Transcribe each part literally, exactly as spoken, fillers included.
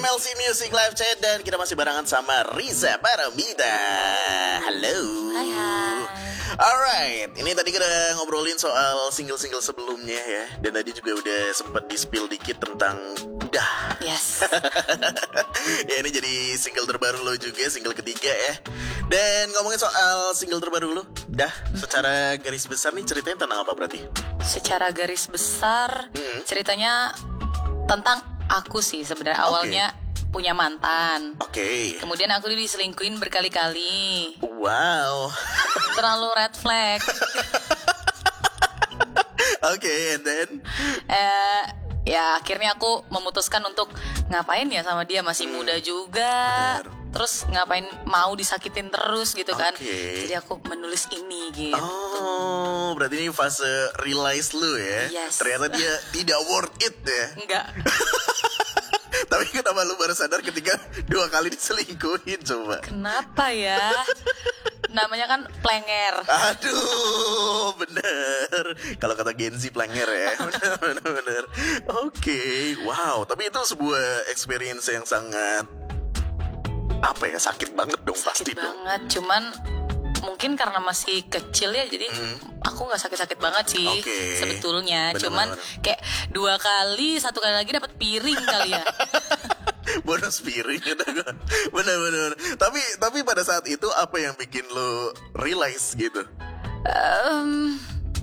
M L C Music Live Chat dan kita masih barengan sama Riza Paramida. Halo. Hai hai. Alright, ini tadi kita ngobrolin soal single-single sebelumnya ya. Dan tadi juga udah sempat di-spill dikit tentang Dah. Yes. Ya ini jadi single terbaru lo juga, single ketiga ya. Dan ngomongin soal single terbaru lo, Dah, secara garis besar nih ceritanya tentang apa berarti? Secara garis besar Hmm. ceritanya tentang aku sih sebenarnya. Oke. Awalnya punya mantan. Oke. Kemudian aku diselingkuhin berkali-kali. Wow. Terlalu red flag. Oke, and then eh ya akhirnya aku memutuskan untuk ngapain ya sama dia, masih muda juga. Benar. Terus ngapain mau disakitin terus gitu kan. Oke. Jadi aku menulis ini gitu. Oh, berarti ini fase realize lu ya. Yes. Ternyata dia tidak worth it ya. Enggak. Tapi kenapa lu baru sadar ketika dua kali diselingkuhin coba? Kenapa ya? Namanya kan plenger. Aduh, bener. Kalau kata Gen Z plenger ya. Bener, bener, bener. Oke, wow. Tapi itu sebuah experience yang sangat apa ya, sakit banget dong pasti Sakit dong. banget, cuman mungkin karena masih kecil ya, jadi aku nggak sakit-sakit banget sih Oke. sebetulnya. Bener, Cuman bener, kayak dua kali, satu kali lagi dapat piring kali ya. Bonus piring gitu. Bener-bener. Tapi tapi pada saat itu apa yang bikin lo realize gitu? Em,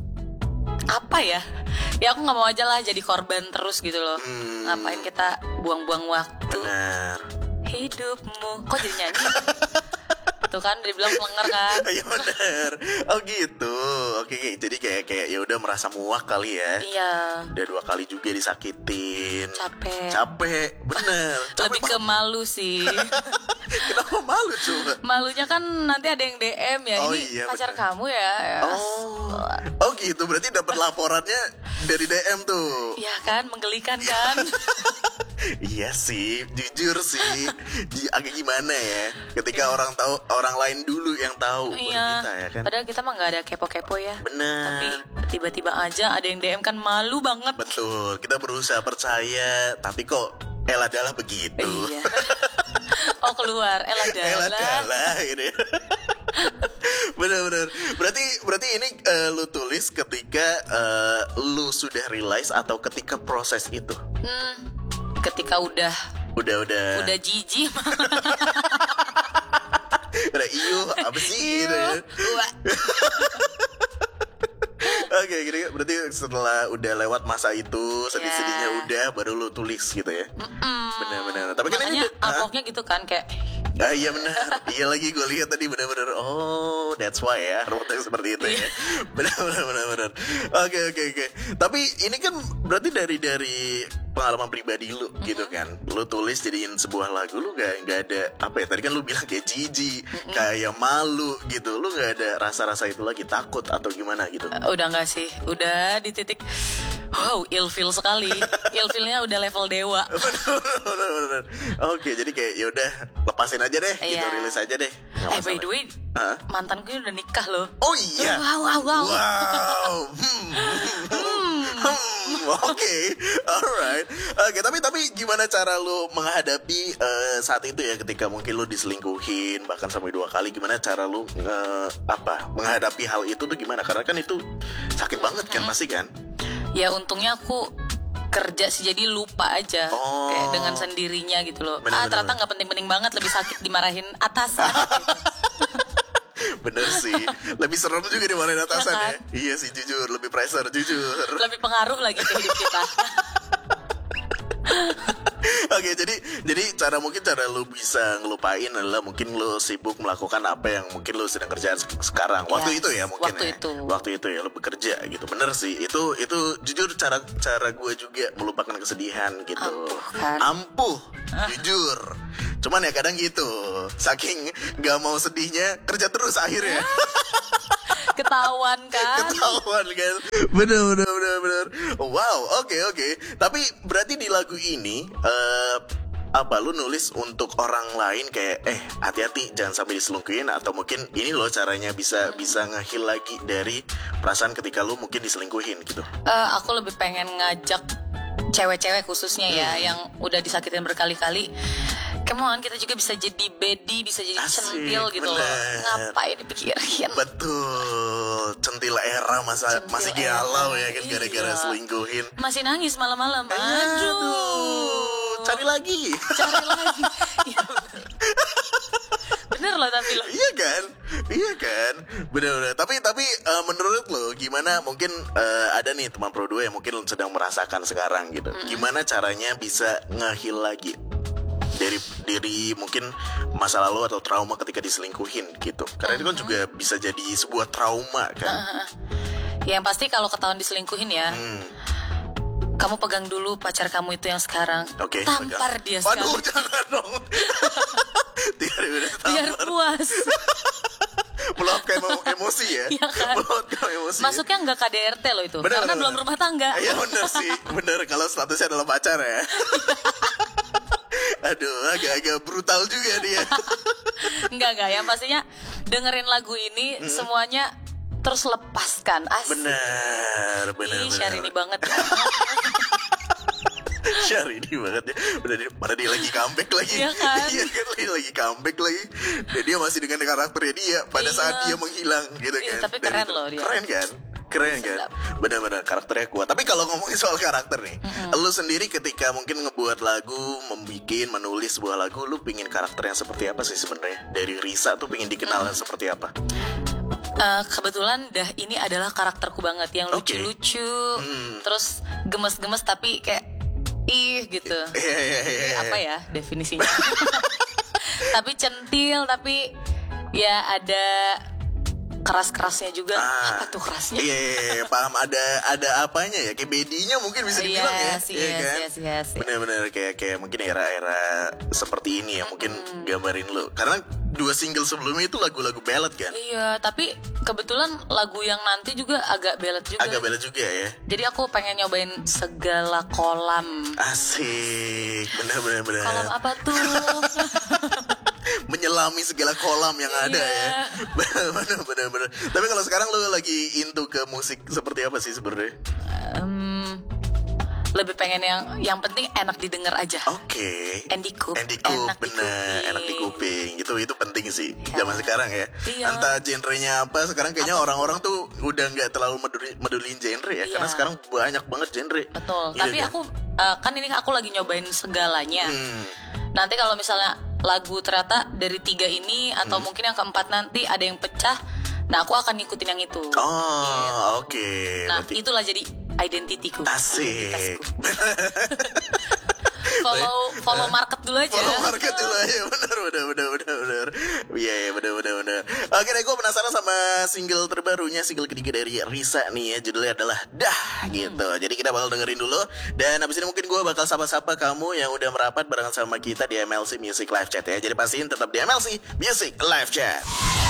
apa ya? Ya aku nggak mau aja lah jadi korban terus gitu loh. Hmm. Ngapain kita buang-buang waktu Benar. hidupmu? Kok jadi nyanyi? Tuh kan dibilang plenger kan. Iya benar. Oh gitu. Oke, oke. Jadi kayak kayak ya udah merasa muak kali ya. Iya. Udah dua kali juga disakitin. Capek. Capek, bener. Lebih Capek ke banget. malu sih. Kenapa malu coba? Malunya kan nanti ada yang D M ya, Oh, ini iya, pacar bener. kamu ya. Ya. Oh, oh gitu. Berarti dapat laporannya dari D M tuh. Ya kan, menggelikan kan. Iya sih, jujur sih, Di- agak gimana ya, ketika orang tahu, orang lain dulu yang tahu baru Iya. kita ya kan. Padahal kita mah nggak ada kepo-kepo ya. Tapi Benar. tiba-tiba aja ada yang D M kan, malu banget. Betul, kita berusaha percaya, tapi kok elah dalah begitu. Iya. Oh keluar, elah Elah dalah. dalah ini. Bener-bener. Berarti berarti ini eh, lu tulis ketika eh, lu sudah realize atau ketika proses itu? Hmm, ketika udah Udah udah. udah jijik. Udah iyo apa sih gitu ya. Wah. Oke, gini berarti setelah udah lewat masa itu, sedih-sedihnya Ya. udah, baru lu tulis gitu ya. Mm. Benar-benar. Tapi kan ini Makanya Hah? uploadnya gitu kan kayak Ah iya benar. Iya lagi gue lihat tadi benar-benar. Oh, that's why ya. Rumusnya seperti itu ya. Benar-benar benar-benar. Oke oke oke. Tapi ini kan berarti dari dari pengalaman pribadi lu gitu kan. Lu tulis jadiin sebuah lagu, lu gak nggak ada apa ya? Tadi kan lu bilang kayak jijik, kayak malu gitu. Lu gak ada rasa-rasa itu lagi, takut atau gimana gitu. udah nggak sih, udah di titik wow, ilfil sekali. Ilfilnya udah level dewa. Bener-bener. Oke, jadi kayak yaudah lepasin aja deh, gitu, Iya. rilis aja deh. Nggak Eh by masalah. the way, Hah? mantanku udah nikah loh. Oh iya. Wow wow wow. Wow. Hmm. Hmm. Oke. Alright. Oke, tapi tapi gimana cara lu menghadapi eh, saat itu ya, ketika mungkin lu diselingkuhin bahkan sampai dua kali, gimana cara lu eh, apa menghadapi hal itu tuh gimana? Karena kan itu sakit banget kan pasti kan? Ya untungnya aku kerja sih, jadi lupa aja. Oh. Kayak dengan sendirinya gitu loh. Bener, ah bener, ternyata bener. nggak penting-penting banget, lebih sakit dimarahin atasan gitu. Bener sih. Lebih serem juga di mana atasan Iya ya. kan? Iya sih, jujur, lebih pressure, jujur. Lebih pengaruh lagi ke hidup kita. Oke, jadi jadi cara mungkin cara lu bisa ngelupain adalah mungkin lu sibuk melakukan apa yang mungkin lu sedang kerjaan se- sekarang. Waktu Yes, itu ya mungkin waktu ya. itu. Waktu itu ya lu bekerja gitu. Bener sih. Itu itu jujur cara cara gue juga melupakan kesedihan gitu. Ampuh, kan? Ampuh, jujur. Cuman ya kadang gitu. Saking gak mau sedihnya, kerja terus akhirnya. Ketahuan kan. Ketahuan kan. Bener bener bener bener. Wow, oke oke. Tapi berarti di lagu ini eh apa lu nulis untuk orang lain kayak eh hati-hati jangan sampai diselingkuhin, atau mungkin ini loh caranya bisa bisa ngehil lagi dari perasaan ketika lu mungkin diselingkuhin gitu. Eh, aku lebih pengen ngajak cewek-cewek khususnya ya Hmm. yang udah disakitin berkali-kali, come on, kita juga bisa jadi bedi, bisa jadi Asik, centil gitu loh. bener. Ngapain dipikirin? Betul, centil era masa Centil masih era. galau ya kan gara-gara Iya. selingkuhin. Masih nangis malam-malam. Aduh, cari lagi. Cari lagi. Iya, bener. Bener loh tapi loh. Iya kan, iya kan, benar-benar. Tapi tapi eh, menurut lo gimana? Mungkin eh, ada nih teman Pro dua yang mungkin sedang merasakan sekarang gitu. Gimana caranya bisa ngehil lagi dari diri mungkin masa lalu atau trauma ketika diselingkuhin gitu? Karena itu kan juga bisa jadi sebuah trauma kan. Yang pasti kalau ketahuan diselingkuhin ya, Hmm. kamu pegang dulu pacar kamu itu yang sekarang. Oke. Tampar pegang. dia Waduh, sekali. jangan dong. Tiba-tiba Biar tampar. puas. Meluapkan emo- emosi ya. Iya kan? Meluapkan emosi. Masuknya nggak K D R T loh itu. Bener, Karena bener, belum bener. rumah tangga. Iya bener sih, bener kalau statusnya adalah pacar ya. Aduh, agak-agak brutal juga dia. Enggak, enggak. Yang pastinya dengerin lagu ini semuanya terus lepaskan. Asik. Bener, bener, Ih, bener. Syahrini banget. Syahrini banget ya. Udah dia, mana dia lagi comeback lagi. Iya kan? Iya kan, lagi, lagi comeback lagi. Dan dia masih dengan karakternya dia pada Iya. saat dia menghilang gitu Iya, kan. tapi Dan keren itu- loh dia. Keren kan? Keren kan? Sedap. Bener-bener karakternya kuat. Tapi kalau ngomongin soal karakter nih, lu sendiri ketika mungkin ngebuat lagu, membikin, menulis sebuah lagu, lu pingin karakter yang seperti apa sih sebenarnya? Dari Risa tuh pingin dikenal seperti apa? Eh, kebetulan dah ini adalah karakterku banget yang Oke. lucu-lucu, Hmm. terus gemes-gemes tapi kayak ih gitu. Iya, iya, iya, iya. Apa ya definisinya? Tapi centil, tapi ya ada keras-kerasnya juga. Ah. Apa tuh kerasnya? Iya, iya, iya, paham, ada ada apanya ya, kayak bedinya mungkin bisa dibilang ya. Yes, Iya yes, kan? yes, yes, yes. Bener-bener kayak kayak mungkin era-era seperti ini ya, mungkin gambarin lu. Karena dua single sebelumnya itu lagu-lagu ballad kan. Iya, tapi kebetulan lagu yang nanti juga agak ballad juga. Agak ballad juga ya. Jadi aku pengen nyobain segala kolam. Asik, bener-bener bener. Kolam apa tuh? Menyelami segala kolam yang ada Iya. ya. Bener-bener bener-bener. Tapi kalau sekarang lu lagi into ke musik seperti apa sih sebenarnya? Em, lebih pengen yang yang penting enak didengar aja. Oke. Andy Coop. Andy Coop, Enak di bener, kuping. enak di kuping. Itu itu penting sih Iya. zaman sekarang ya. Iya. Entah genrenya apa, sekarang kayaknya orang-orang tuh udah nggak terlalu meduli, medulin genre ya, Iya. karena sekarang banyak banget genre. Betul. Iya Tapi kan? aku eh, kan ini aku lagi nyobain segalanya. Hmm. Nanti kalau misalnya lagu ternyata dari tiga ini atau Hmm. mungkin yang keempat nanti ada yang pecah, nah aku akan ngikutin yang itu. Oh, oke. Nah, Berarti itulah jadi identitiku. asik. Identitasku. follow follow market dulu aja. Follow market dulu aja, bener bener bener bener bener. Iya iya bener bener bener. Oke deh, gue penasaran sama single terbarunya, single ketiga dari Risa nih ya, judulnya adalah Dah gitu. Jadi kita bakal dengerin dulu, dan abis ini mungkin gue bakal sapa-sapa kamu yang udah merapat barengan sama kita di M L C Music Live Chat ya. Jadi pastiin tetap di M L C Music Live Chat.